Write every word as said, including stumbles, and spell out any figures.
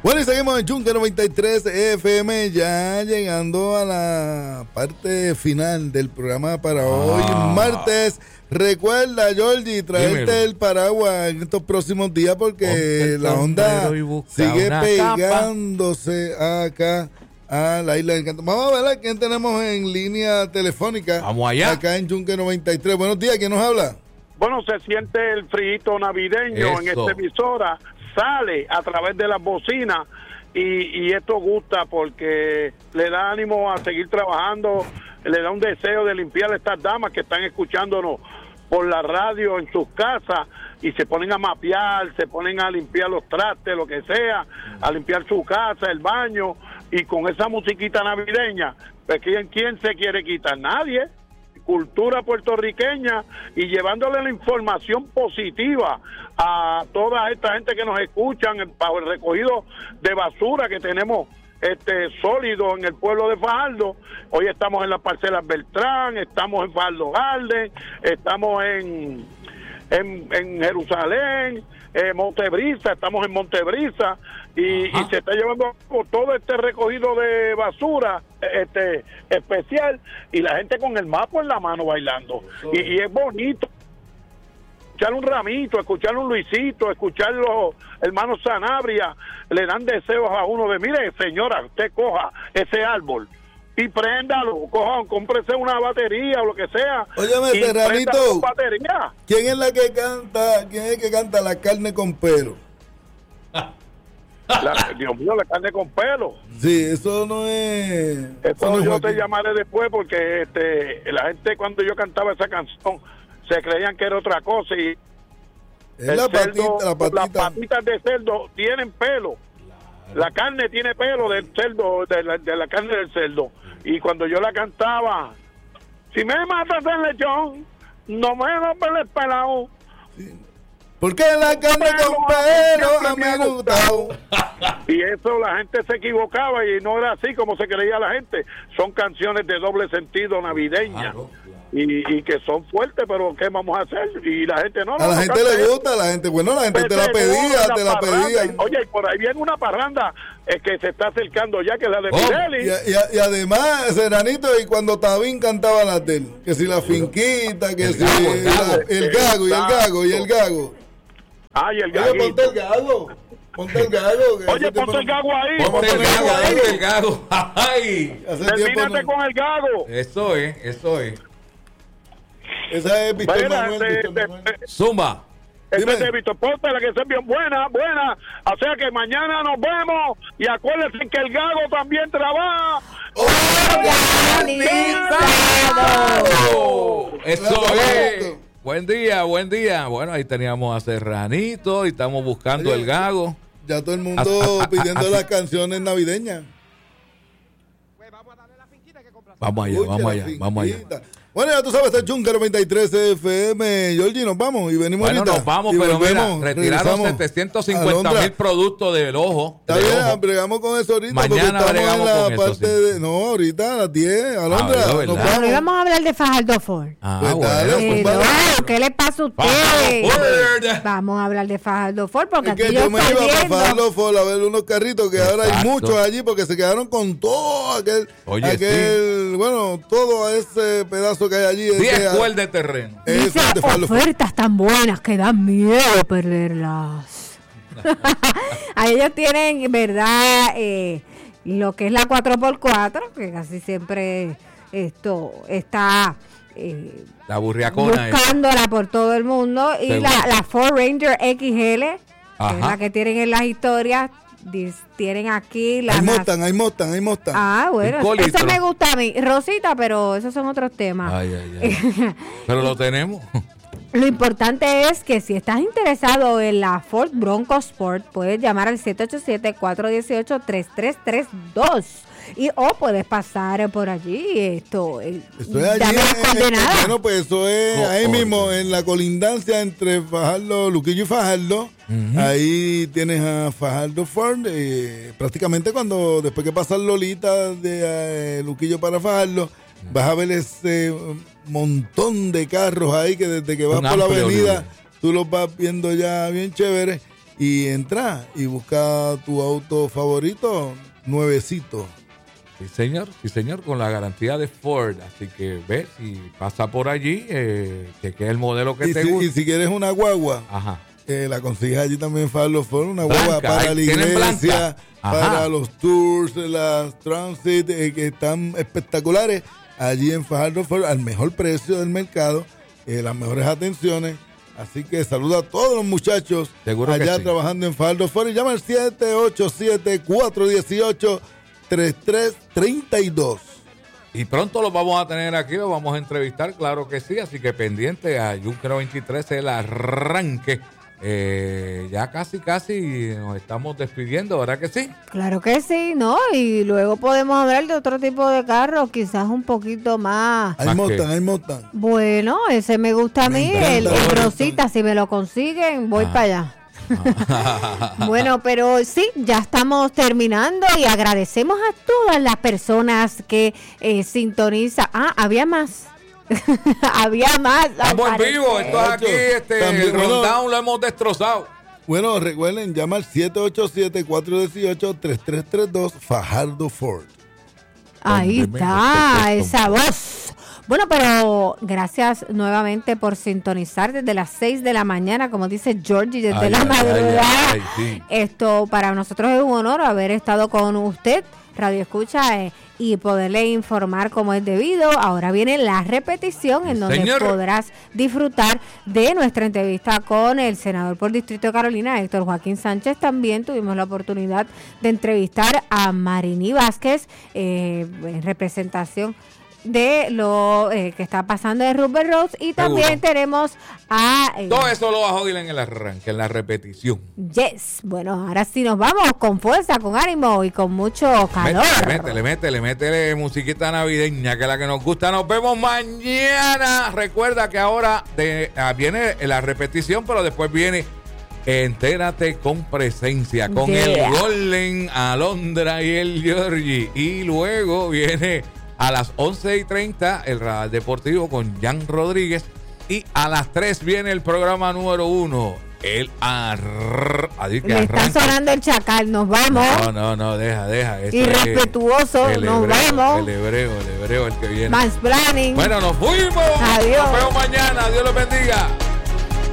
Bueno, y seguimos en Yunque noventa y tres F M, ya llegando a la parte final del programa para ah. hoy, martes. Recuerda, Georgie, traerte Dímelo. el paraguas en estos próximos días porque la onda sigue pegándose capa. acá a la isla del Encanto. Vamos a ver a quién tenemos en línea telefónica. Vamos allá. Acá en Yunque noventa y tres. Buenos días, ¿quién nos habla? Bueno, se siente el frío navideño Eso. en esta emisora. Sale a través de las bocinas y, y esto gusta porque le da ánimo a seguir trabajando, le da un deseo de limpiar a estas damas que están escuchándonos por la radio en sus casas y se ponen a mapear, se ponen a limpiar los trastes, lo que sea, a limpiar su casa, el baño, y con esa musiquita navideña, pues ¿quién, quién se quiere quitar? Nadie. Cultura puertorriqueña y llevándole la información positiva a toda esta gente que nos escuchan para el recogido de basura que tenemos este sólido en el pueblo de Fajardo. Hoy estamos en las parcelas Beltrán, estamos en Fajardo Garden, estamos en en, en Jerusalén, eh, Montebrisa, estamos en Montebrisa y, y se está llevando por todo este recogido de basura este especial y la gente con el mapa en la mano bailando y, y es bonito escuchar un Ramito, escuchar un Luisito, escuchar los hermanos Sanabria, le dan deseos a uno de, mire señora, usted coja ese árbol y préndalo, cojan, cómprese una batería o lo que sea. Óyeme, Serranito, ¿quién es la que canta, quién es que canta la carne con pelo? La, Dios mío, la carne con pelo. Sí, eso no es... Eso, eso no yo es te llamaré después porque este la gente cuando yo cantaba esa canción se creían que era otra cosa y es la, cerdo, patita, la patita. Las patitas de cerdo tienen pelo. La carne tiene pelo del cerdo, de la, de la carne del cerdo. Y cuando yo la cantaba, si me matas el lechón, no me rompe el pelado. Sí. Porque la carne con pelo a mí me ha gustado. Y eso la gente se equivocaba y no era así como se creía la gente. Son canciones de doble sentido navideñas. Claro. Y, y que son fuertes, pero ¿qué vamos a hacer? Y la gente no. A no, la no gente le gusta, a la gente, bueno, la gente te la pedía, te la pedía. Oye, y por ahí viene una parranda eh, que se está acercando ya, que es la de oh. Pirelli. Y, y, y además, Serranito, y cuando Tabín cantaba la de él, que si la finquita, que el si gago, el, gago, el, el gago, y el gago, y el gago. Ay, el gago. Oye, ponte el gago. Ponte el gago. Oye, ponte el gago ahí. Ponte el gago ahí, el gago. Ay. Termínate con el gago. Eso es, eso es. Esa es Víctor Manuel. De, Víctor de, Manuel. De, Zumba. Esa es de Víctor, ponte la que sea bien buena, buena. O sea que mañana nos vemos. Y acuérdense que el gago también trabaja. ¡Oh! Eso es. Buen día, buen día. Bueno, ahí teníamos a Serranito y estamos buscando Oye, el gago. Ya todo el mundo pidiendo las canciones navideñas. Vamos allá, vamos allá, vamos allá. Bueno, ya tú sabes, está Yunque noventa y tres F M. Georgie, nos vamos y venimos bueno, ahorita. nos vamos, pero mira, retiraron setecientos cincuenta mil productos del ojo. Está bien, ojo. Bregamos con eso ahorita. Mañana bregamos en la con parte eso, sí. de, no, ahorita a las diez, Alondra. Ah, nos vamos. Pero íbamos a hablar de Fajardo Ford. Ah, pues bueno. dale, pues, Pero, vale. ¿qué le pasa a ustedes? Vamos a hablar de Fajardo Ford porque es que aquí yo yo me estoy iba viendo. para Fajardo Ford a ver unos carritos que Exacto. ahora hay muchos allí porque se quedaron con todo aquel, Oye, aquel sí. bueno, todo ese pedazo que hay allí. diez cuerdas de terreno. Dice ofertas tan buenas que dan miedo perderlas. A ellos tienen, ¿verdad? Eh, lo que es la cuatro por cuatro, que casi siempre esto está eh, la burriacona buscándola es. por todo el mundo. Y Seguro. la, la Ford Ranger X L, Ajá. que es la que tienen en las historias. Tienen aquí la. Ahí Mustang, ahí Mustang, ahí Mustang. Ah, bueno, Cinco eso me gusta a mí. Rosita, pero esos son otros temas. Ay, ay, ay. Pero lo tenemos. Lo importante es que si estás interesado en la Ford Bronco Sport, puedes llamar al siete ocho siete, cuatro uno ocho, tres tres tres dos. Y o puedes pasar por allí esto esto es allí en, en, bueno pues eso es oh, ahí oh, mismo oh. en la colindancia entre Fajardo, Luquillo y Fajardo. Uh-huh. Ahí tienes a Fajardo Ford, eh, prácticamente cuando después que pasas Lolita de eh, Luquillo para Fajardo, uh-huh. vas a ver ese montón de carros ahí que desde que vas Un por la avenida libre. Tú los vas viendo ya bien chévere. y entra y busca tu auto favorito nuevecito. Sí, señor, sí, señor, con la garantía de Ford. Así que ve, si pasa por allí, eh, que es el modelo que y te si, gusta. Y si quieres una guagua, ajá. Eh, la consigues allí también, Fajardo Ford, una Blanca, guagua para la iglesia, para los tours, las transit, eh, que están espectaculares. Allí en Fajardo Ford, al mejor precio del mercado, eh, las mejores atenciones. Así que saluda a todos los muchachos Seguro allá sí. trabajando en Fajardo Ford. Y llama al siete ocho siete, cuatro uno ocho, tres tres tres dos. Y pronto los vamos a tener aquí, los vamos a entrevistar, claro que sí. Así que pendiente a Yuncro veintitrés, el arranque. Eh, ya casi, casi nos estamos despidiendo, ¿verdad que sí? Claro que sí, ¿no? Y luego podemos hablar de otro tipo de carros, quizás un poquito más. Hay Mustang, hay Mustang. Bueno, ese me gusta a mí, me el, el Rosita, si me lo consiguen, voy ah. para allá. Bueno, pero sí, ya estamos terminando y agradecemos a todas las personas que eh, sintonizan. Ah, había más. Había más. Estamos en vivo, esto es aquí, este, también, el rundown bueno, lo hemos destrozado. Bueno, recuerden, llama al siete ocho siete, cuatro uno ocho, tres tres tres dos, Fajardo Ford. Ahí está, esa voz. Bueno, pero gracias nuevamente por sintonizar desde las seis de la mañana, como dice Georgie, desde ay, la ay, madrugada. Ay, ay, sí. Esto para nosotros es un honor haber estado con usted, Radio Escucha, eh, y poderle informar como es debido. Ahora viene la repetición en donde Señor. podrás disfrutar de nuestra entrevista con el senador por Distrito de Carolina, Héctor Joaquín Sánchez. También tuvimos la oportunidad de entrevistar a Marini Vázquez eh, en representación de lo eh, que está pasando en Rupert Rose, y también Seguro. tenemos a... Eh, Todo eso lo vas a oír en el arranque, en la repetición. Yes, bueno, ahora sí nos vamos con fuerza, con ánimo y con mucho calor. Métele, métele, métele musiquita navideña, que es la que nos gusta. Nos vemos mañana. Recuerda que ahora de, ah, viene la repetición, pero después viene Entérate con Presencia, con yeah. el Golden, Alondra y el Georgie. Y luego viene... a las once y treinta el Radar Deportivo con Jan Rodríguez. Y a las tres viene el programa número uno. El ar... Le está sonando el chacal, nos vamos. No, no, no, deja, deja. Este Irrespetuoso, el nos hebreo, vamos. El hebreo, el hebreo, el que viene. Mansplaining. Bueno, nos fuimos. Adiós. Nos vemos mañana. Dios los bendiga.